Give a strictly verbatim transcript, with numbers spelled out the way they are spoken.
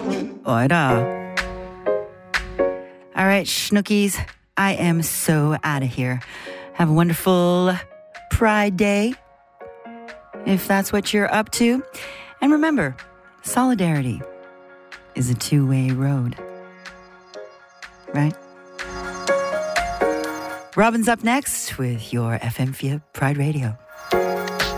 Ora. All right, Schnookies, I am so out of here. Have a wonderful Pride Day, if that's what you're up to. And remember, solidarity is a two-way road. Right? Robin's up next with your F M F I A Pride Radio.